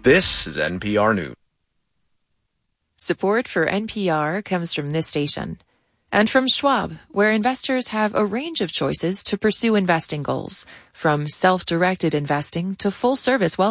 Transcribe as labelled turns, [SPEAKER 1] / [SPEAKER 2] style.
[SPEAKER 1] This is NPR News.
[SPEAKER 2] Support for NPR comes from this station and from Schwab, where investors have a range of choices to pursue investing goals, from self-directed investing to full-service wealth